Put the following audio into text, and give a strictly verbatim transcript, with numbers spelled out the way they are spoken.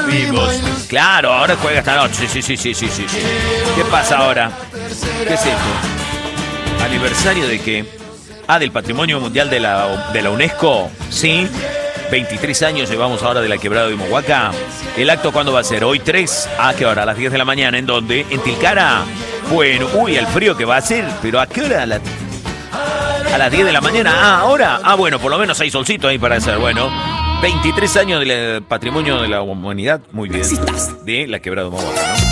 vimos. Claro, ahora juega esta noche. Sí, sí, sí, sí, sí, sí. ¿Qué pasa ahora? ¿Qué es esto? ¿Aniversario de qué? Ah, del Patrimonio Mundial de la, de la UNESCO. Sí. veintitrés años llevamos ahora de la quebrada de Humahuaca. ¿El acto cuándo va a ser? Hoy tres. ¿A qué hora? A las diez de la mañana. ¿En dónde? ¿En Tilcara? Bueno, uy, el frío que va a hacer. ¿Pero a qué hora? A, la... a las diez de la mañana. Ah, ¿ahora? Ah, bueno, por lo menos hay solcito ahí para hacer. Bueno, veintitrés años del Patrimonio de la Humanidad. Muy bien. De la quebrada de Humahuaca, ¿no?